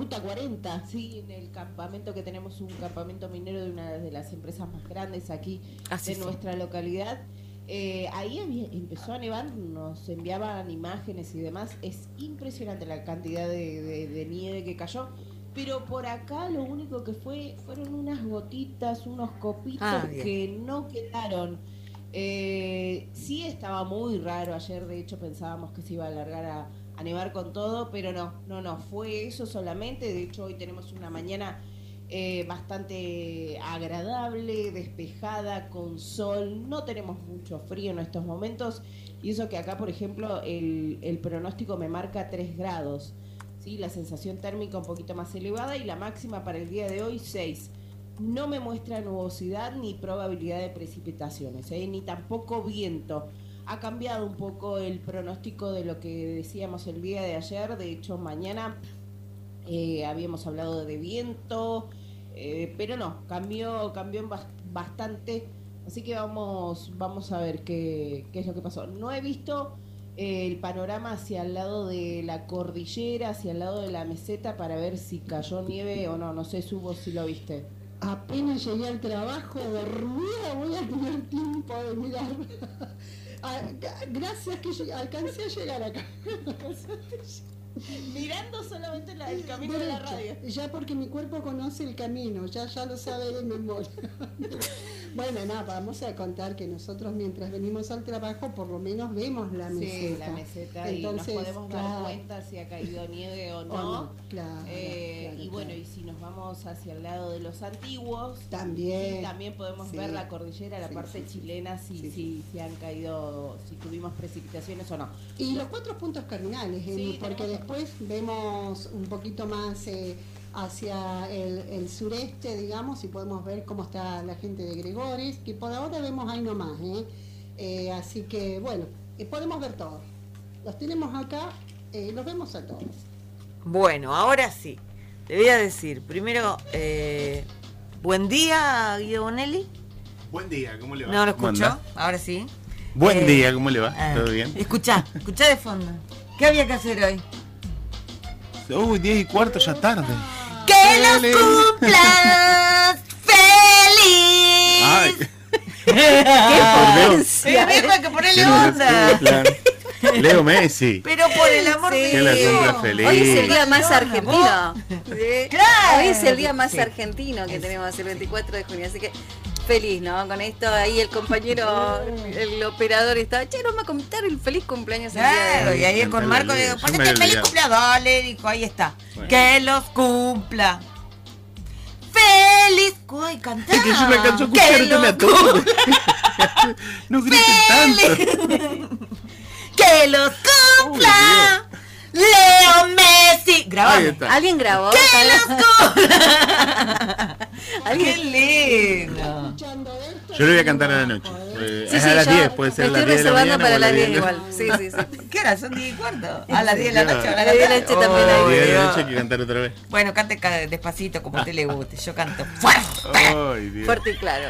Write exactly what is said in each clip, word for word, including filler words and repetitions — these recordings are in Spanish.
Ruta cuarenta, sí, en el campamento que tenemos, un campamento minero de una de las empresas más grandes aquí ah, sí, de sí. nuestra localidad. Eh, ahí había, empezó a nevar, nos enviaban imágenes y demás. Es impresionante la cantidad de, de, de nieve que cayó. Pero por acá lo único que fue fueron unas gotitas, unos copitos ah, que no quedaron. Eh, sí estaba muy raro ayer, de hecho pensábamos que se iba a alargar a, a nevar con todo, pero no, no, no, fue eso solamente. De hecho hoy tenemos una mañana eh, bastante agradable, despejada, con sol, no tenemos mucho frío en estos momentos, y eso que acá, por ejemplo, el, el pronóstico me marca tres grados, ¿sí? La sensación térmica un poquito más elevada y la máxima para el día de hoy seis. No me muestra nubosidad ni probabilidad de precipitaciones, ¿eh? Ni tampoco viento. Ha cambiado un poco el pronóstico de lo que decíamos el día de ayer. De hecho, mañana eh, habíamos hablado de viento, eh, pero no, cambió, cambió en bastante. Así que vamos, vamos a ver qué, qué es lo que pasó. No he visto eh, el panorama hacia el lado de la cordillera, hacia el lado de la meseta, para ver si cayó nieve o no. No sé, Subo, si lo viste. Apenas llegué al trabajo, dormida, voy a tener tiempo de mirar. Gracias que llegué, alcancé a llegar acá. Mirando solamente la, el camino de la radio. Ya porque mi cuerpo conoce el camino, ya, ya lo sabe de memoria. Bueno, nada, vamos a contar que nosotros mientras venimos al trabajo por lo menos vemos la meseta. Sí, la meseta. Entonces, y nos podemos claro, dar cuenta si ha caído nieve o no. O no claro, eh, claro, y claro. Bueno, y si nos vamos hacia el lado de los antiguos, también, sí, también podemos sí, ver la cordillera, la sí, parte sí, chilena, si, sí, si, si han caído, si tuvimos precipitaciones o no. Y los cuatro puntos cardinales, ¿eh? Sí, porque después vemos un poquito más eh, hacia el, el sureste, digamos, y podemos ver cómo está la gente de Gregores, que por ahora vemos ahí nomás, ¿eh? Eh, así que, bueno, eh, podemos ver todos. Los tenemos acá, eh, los vemos a todos. Bueno, ahora sí, te voy a decir, primero, eh, buen día, Guido Bonelli. Buen día, ¿cómo le va? No lo escucho, ahora sí. Buen eh, día, ¿cómo le va? Eh, ¿Todo bien? Escuchá, escuchá de fondo. ¿Qué había que hacer hoy? Uy, diez y cuarto ya tarde. ¡Que los cumplas feliz! Ay. ¡Qué ¡Qué viejo que ponerle onda! Leo Messi. Pero por el amor sí. de Que la cumpla feliz. Hoy es el día más argentino. ¿Sí? Claro. Hoy es el día más sí. argentino que tenemos el veinticuatro de junio. Así que feliz, ¿no? Con esto ahí el compañero, el operador está, che, nos va a contar el feliz cumpleaños el claro, día de hoy. Y ahí con Marco le digo, ponete feliz cumpleaños. Dale, dijo, ahí está. Bueno. Que los cumpla. ¡Feliz! ¡Uy, cantá! Es que yo me alcanzo a escuchar y a todos. No griten tanto. ¡Que los cumpla! Oh, ¡Leo Messi! Grabame. ¿Alguien grabó? ¡Que los cumpla! ¡Qué lindo! Yo le voy a cantar a la noche. Eh, sí, es sí, a las yo diez, puede ser a las diez de la mañana. Para o las diez de... igual. Sí, sí, sí. ¿Qué hora? ¿Son diez y cuarto? A las diez de la noche. A las diez de la noche también hay. A las diez de la noche hay que cantar otra vez. Bueno, cante despacito como a usted le guste. Yo canto fuerte. Ay, Dios. Fuerte y claro.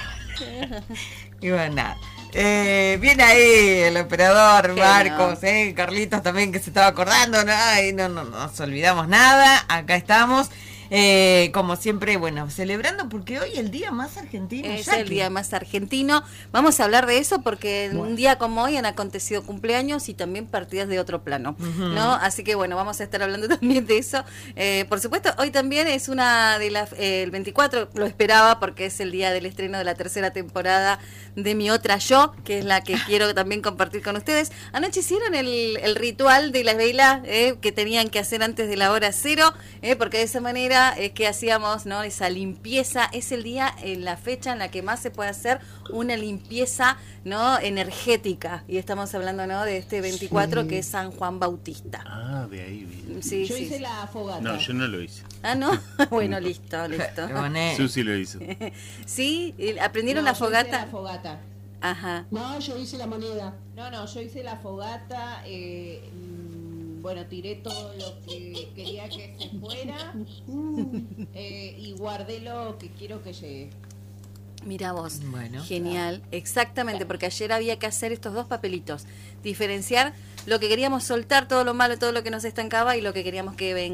Y bueno, nada. Eh, viene ahí el operador Qué Marcos, no. eh, Carlitos también que se estaba acordando, ¿no? Ay, no, no, no nos olvidamos nada, acá estamos, eh, como siempre, bueno, celebrando porque hoy es el día más argentino. Es Jackie. el día más argentino, vamos a hablar de eso porque bueno. un día como hoy han acontecido cumpleaños y también partidas de otro plano, uh-huh. ¿no? Así que bueno, vamos a estar hablando también de eso. Eh, por supuesto, hoy también es una de las, eh, el veinticuatro, lo esperaba porque es el día del estreno de la tercera temporada de Mi Otra Yo, que es la que quiero también compartir con ustedes. Anoche hicieron el, el ritual de las velas eh, que tenían que hacer antes de la hora cero, eh, porque de esa manera es que hacíamos, ¿no? Esa limpieza. Es el día, en la fecha en la que más se puede hacer una limpieza, ¿no? Energética. Y estamos hablando, ¿no? De este veinticuatro, sí. Que es San Juan Bautista. Ah, de ahí viene. Sí, yo sí, hice sí. la fogata. No, yo no lo hice. Ah, ¿no? Bueno, listo, listo. Susi lo hizo. Sí, aprendieron no, la fogata. Yo hice la fogata. Ajá. No, yo hice la moneda. No, no, yo hice la fogata. Eh, mmm, bueno, tiré todo lo que quería que se fuera eh, y guardé lo que quiero que llegue. Mira vos, bueno, genial, claro. Exactamente, porque ayer había que hacer estos dos papelitos, diferenciar lo que queríamos soltar, todo lo malo, todo lo que nos estancaba y lo que queríamos que venga.